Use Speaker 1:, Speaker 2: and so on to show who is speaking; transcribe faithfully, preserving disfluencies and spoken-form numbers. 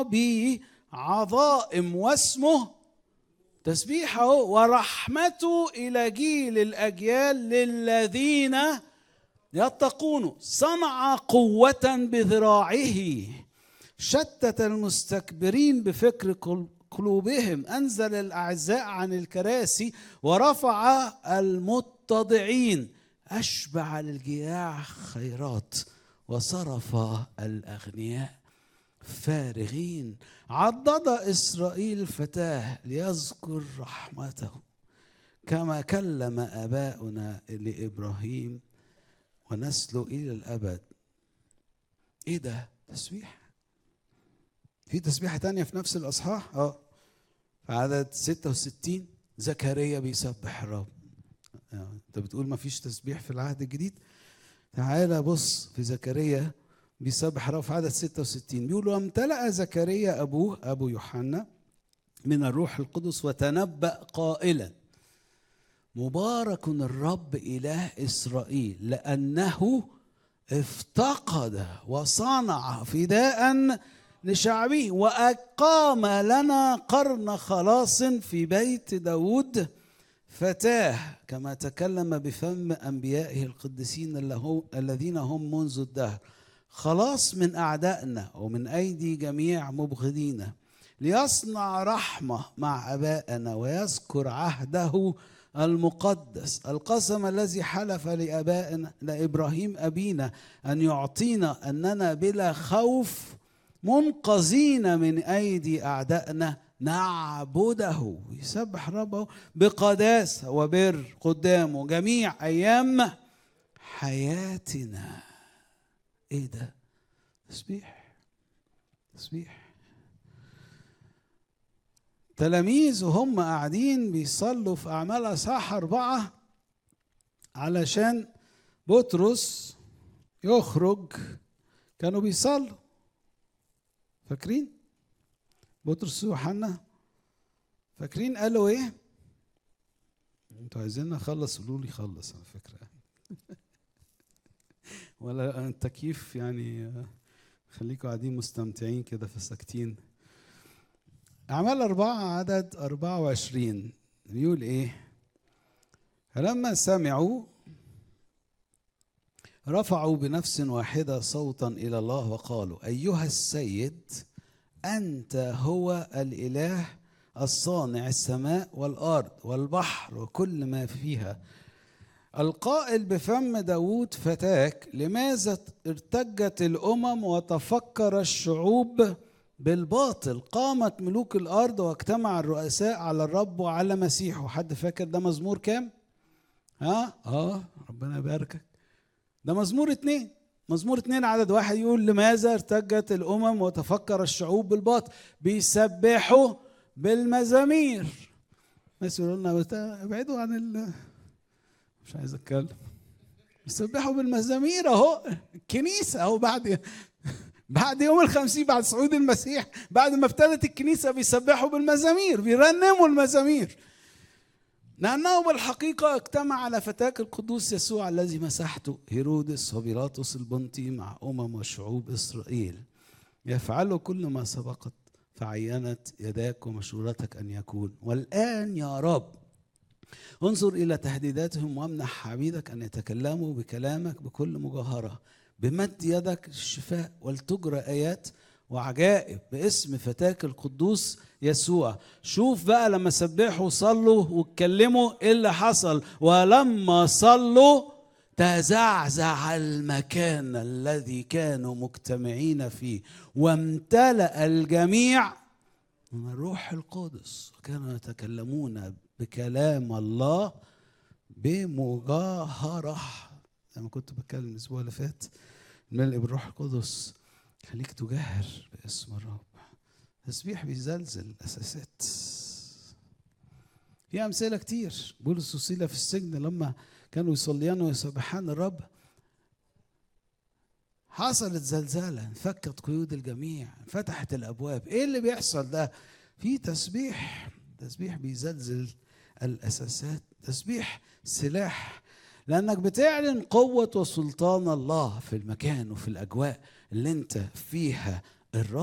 Speaker 1: بعظائم واسمه تسبيحه ورحمته إلى جيل الأجيال للذين يتقونه. صنع قوة بذراعه، شتت المستكبرين بفكر قلوبهم، أنزل الأعزاء عن الكراسي ورفع المتضعين، أشبع الجياع خيرات وصرف الأغنياء فارغين. عضد إسرائيل فتاه ليذكر رحمته كما كلم آباؤنا لإبراهيم ونسله إلى الأبد. إيه ده؟ تسبيح. في تسبيحة تانية في نفس الأصحاح اه في عدد ستة وستين، زكريا بيسبح الرب. انت بتقول ما فيش تسبيح في العهد الجديد؟ تعالى بص في زكريا بيسبح الرب في عدد ستة وستين، بيقول وامتلأ زكريا أبوه أبو يوحنا من الروح القدس وتنبأ قائلا مبارك الرب إله إسرائيل لأنه افتقد وصنع فداء لشعبه وأقام لنا قرن خلاص في بيت داود فتاه كما تكلم بفم أنبيائه القديسين الذين هم منذ الدهر، خلاص من أعدائنا ومن أيدي جميع مبغضينا، ليصنع رحمة مع أبائنا ويذكر عهده المقدس القسم الذي حلف لآبائنا لإبراهيم أبينا أن يعطينا أننا بلا خوف منقذين من أيدي أعدائنا نعبده. يسبح ربه بقداسة وبر قدامه جميع أيام حياتنا. إيه ده؟ تسبيح. تسبيح. تلاميذ وهم قاعدين بيصلوا في أعمال أصحاح أربعة علشان بطرس يخرج، كانوا بيصلوا. فاكرين؟ بطرس ويوحنا فاكرين قالوا ايه؟ انتوا عايزين نخلص؟ قولوا لي خلص على فكرة. ولا التكييف يعني خليكم قاعدين مستمتعين كده في ساكتين. أعمال أربعة عدد أربعة وعشرين بيقول إيه؟ فلما سمعوا رفعوا بنفس واحدة صوتا إلى الله وقالوا أيها السيد أنت هو الإله الصانع السماء والأرض والبحر وكل ما فيها، القائل بفم داود فتاك لماذا ارتجت الأمم وتفكر الشعوب بالباطل، قامت ملوك الأرض واجتمع الرؤساء على الرب وعلى مسيحه. حد فاكر ده مزمور كام؟ ها؟ آه ربنا يباركك. ده مزمور اتنين. مزمور اتنين عدد واحد يقول لماذا ارتجت الأمم وتفكر الشعوب بالباطل، بيسبحوا بالمزامير. ناس يقولوا لنا ابعدوا عن ال مش عايز اتكلم. بيسبحوا بالمزامير اهو. الكنيسة اهو بعد بعد يوم الخمسين، بعد صعود المسيح، بعد ما ابتدت الكنيسة بيسبحوا بالمزامير، بيرنموا المزامير، لأنه بالحقيقة اجتمع على فتاك القدوس يسوع الذي مسحته هيرودس وبيلاطس البنطي مع أمم وشعوب إسرائيل، يفعلوا كل ما سبقت فعينت يداك ومشورتك أن يكون. والآن يا رب انظر إلى تهديداتهم وامنح عبيدك أن يتكلموا بكلامك بكل مجاهرة، بمد يدك للشفاء، ولتجرى آيات وعجائب باسم فتاك القدوس يسوع. شوف بقى لما سبحوا وصلوا واتكلموا ايه اللي حصل. ولما صلوا تزعزع المكان الذي كانوا مجتمعين فيه وامتلأ الجميع من الروح القدس وكانوا يتكلمون بكلام الله بمجاهرة. لما كنت بتكلم الاسبوع اللي فات الملء بالروح القدس، خليك تجاهر باسم الرب. تسبيح بيزلزل الاساسات. في امثله كتير. بولس وسيلة في السجن لما كانوا يصليان ويسبحان الرب حصلت زلزاله، انفكت قيود الجميع، فتحت الابواب. ايه اللي بيحصل ده؟ في تسبيح. تسبيح بيزلزل الاساسات. تسبيح سلاح، لأنك بتعلن قوة وسلطان الله في المكان وفي الأجواء اللي انت فيها. الرب